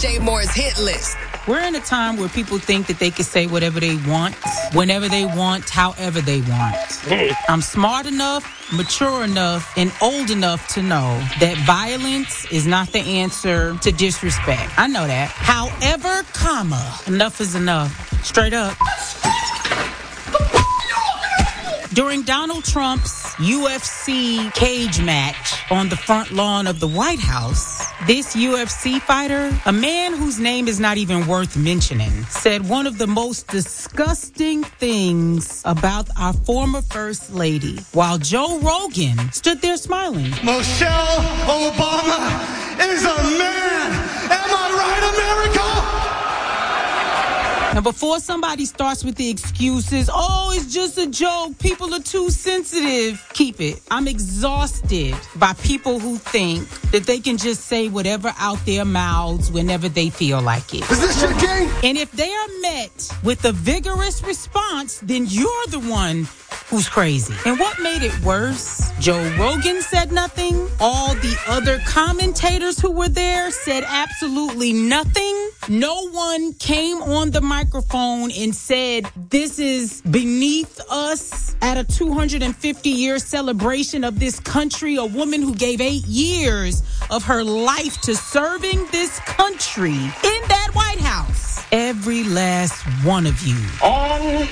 Jay Moore's hit list. We're in a time where people think that they can say whatever they want, whenever they want, however they want. I'm smart enough, mature enough, and old enough to know that violence is not the answer to disrespect. I know that. However, enough is enough. Straight up. During Donald Trump's UFC cage match on the front lawn of the White House, this UFC fighter, a man whose name is not even worth mentioning, said one of the most disgusting things about our former First Lady, while Joe Rogan stood there smiling. Michelle Obama is a man. Am I right, America? Now, before somebody starts with the excuses, oh, it's just a joke, people are too sensitive, keep it. I'm exhausted by people who think that they can just say whatever out their mouths whenever they feel like it. Is this your game? And if they are met with a vigorous response, then you're the one who's crazy. And what made it worse? Joe Rogan said nothing. All the other commentators who were there said absolutely nothing. No one came on the microphone and said, this is beneath us at a 250-year celebration of this country, a woman who gave 8 years of her life to serving this country in that White House. Every last one of you. On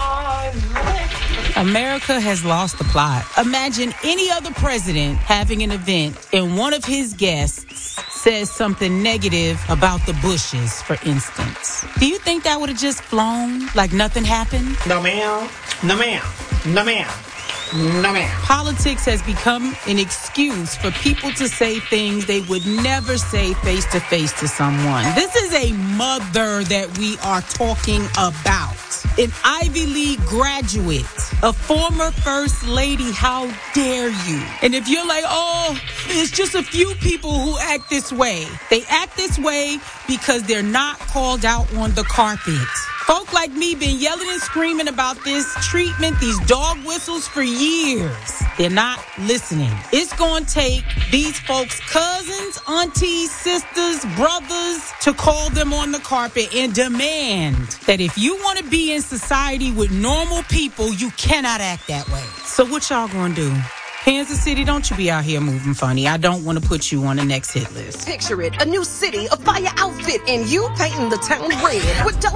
my left. America has lost the plot. Imagine any other president having an event and one of his guests says something negative about the Bushes, for instance. Do you think that would have just flown like nothing happened? No, ma'am. No, ma'am. No, ma'am. No, ma'am. Politics has become an excuse for people to say things they would never say face to face to someone. This is a mother that we are talking about. An Ivy League graduate, a former First Lady, how dare you? And if you're like, oh, it's just a few people who act this way. They act this way because they're not called out on the carpet. Folk like me been yelling and screaming about this treatment, these dog whistles for years. They're not listening. It's going to take these folks' cousins, aunties, sisters, brothers to call them on the carpet and demand that if you want to be in society with normal people, you cannot act that way. So what y'all going to do? Kansas City, don't you be out here moving funny. I don't want to put you on the next hit list. Picture it, a new city, a fire outfit, and you painting the town red with